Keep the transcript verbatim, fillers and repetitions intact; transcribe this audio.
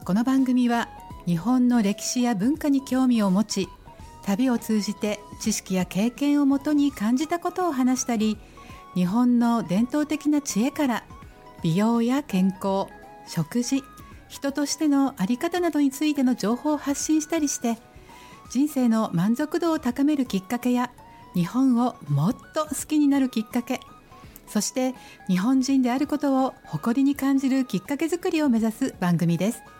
この番組は日本の歴史や文化に興味を持ち、旅を通じて知識や経験をもとに感じたことを話したり、日本の伝統的な知恵から美容や健康、食事、人としての在り方などについての情報を発信したりして、人生の満足度を高めるきっかけや日本をもっと好きになるきっかけ、そして日本人であることを誇りに感じるきっかけ作りを目指す番組です。